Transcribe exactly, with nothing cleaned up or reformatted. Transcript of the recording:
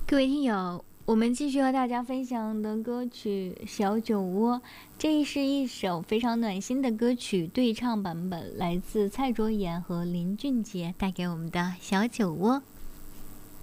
各位听友，我们继续和大家分享的歌曲《小酒窝》，这是一首非常暖心的歌曲，对唱版本来自蔡卓妍和林俊杰带给我们的《小酒窝》。